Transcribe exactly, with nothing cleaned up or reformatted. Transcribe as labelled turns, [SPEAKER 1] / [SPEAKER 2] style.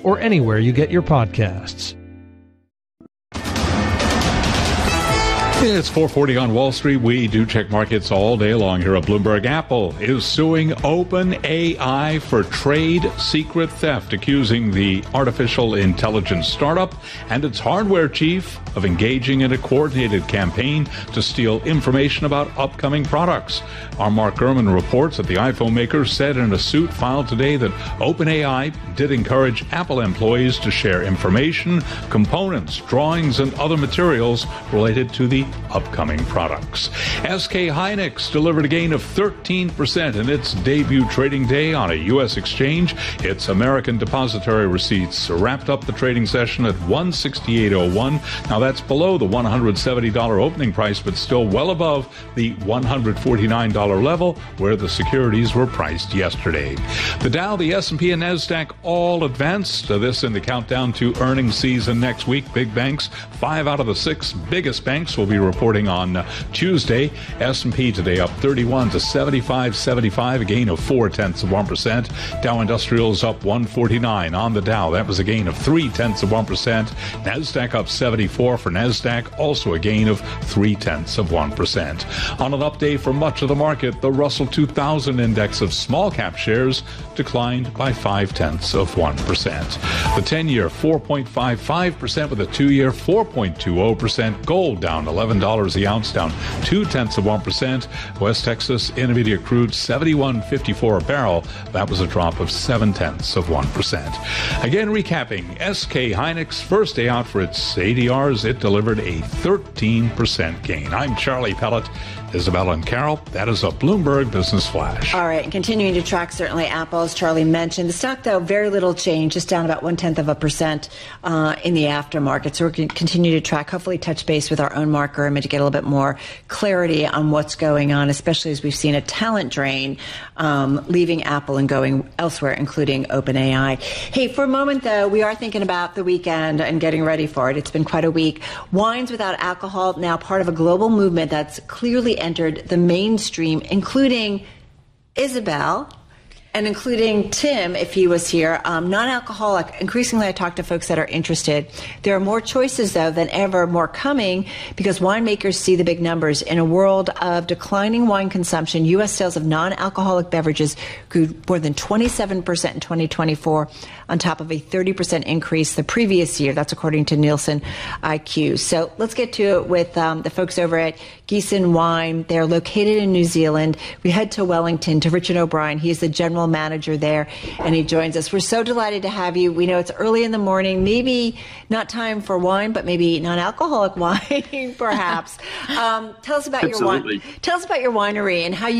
[SPEAKER 1] or anywhere you get your podcasts.
[SPEAKER 2] It's four forty on Wall Street. We do check markets all day long here at Bloomberg. Apple is suing OpenAI for trade secret theft, accusing the artificial intelligence startup and its hardware chief of engaging in a coordinated campaign to steal information about upcoming products. Our Mark Gurman reports that the iPhone maker said in a suit filed today that OpenAI did encourage Apple employees to share information, components, drawings, and other materials related to the upcoming products. S K Hynix delivered a gain of thirteen percent in its debut trading day on a U S exchange. Its American depository receipts wrapped up the trading session at one sixty-eight oh one. Now that's below the one hundred seventy dollars opening price, but still well above the one hundred forty-nine dollars level where the securities were priced yesterday. The Dow, the S and P, and NASDAQ all advanced. This in the countdown to earnings season next week. Big banks, five out of the six biggest banks will be reporting on Tuesday. S and P today up thirty-one to seventy-five seventy-five, a gain of four tenths of one percent. Dow Industrials up one forty-nine on the Dow. That was a gain of three tenths of one percent. NASDAQ up seventy-four for NASDAQ, also a gain of three tenths of one percent. On an update for much of the market, the Russell two thousand index of small cap shares declined by five tenths of one percent. The ten-year four point five five percent with a two-year four point two zero percent. Gold down eleven dollars the ounce, down two tenths of one percent. West Texas Intermediate crude seventy-one fifty-four a barrel. That was a drop of seven tenths of one percent. Again, recapping, S K Hynix first day out for its A D Rs. It delivered a thirteen percent gain. I'm Charlie Pellet. Isabella and Carol, that is a Bloomberg Business Flash.
[SPEAKER 3] All right, and continuing to track certainly Apple, as Charlie mentioned. The stock, though, very little change, just down about one-tenth of a percent uh, in the aftermarket. So we're going to continue to track, hopefully touch base with our own Mark Gurman to get a little bit more clarity on what's going on, especially as we've seen a talent drain um, leaving Apple and going elsewhere, including OpenAI. Hey, for a moment, though, we are thinking about the weekend and getting ready for it. It's been quite a week. Wines without alcohol, now part of a global movement that's clearly entered the mainstream, including Isabel and including Tim, if he was here. Um, non-alcoholic, increasingly I talk to folks that are interested. There are more choices, though, than ever, more coming, because winemakers see the big numbers. In a world of declining wine consumption, U S sales of non-alcoholic beverages grew more than twenty-seven percent in twenty twenty-four, on top of a thirty percent increase the previous year. That's according to Nielsen I Q. So let's get to it with um, the folks over at Geeson Wine. They're located in New Zealand. We head to Wellington to Richard O'Brien. He's the general manager there, and he joins us. We're so delighted to have you. We know it's early in the morning, maybe not time for wine, but maybe non-alcoholic wine, perhaps. Um, tell us about
[SPEAKER 4] Absolutely.
[SPEAKER 3] your wine. Tell us about your winery and how you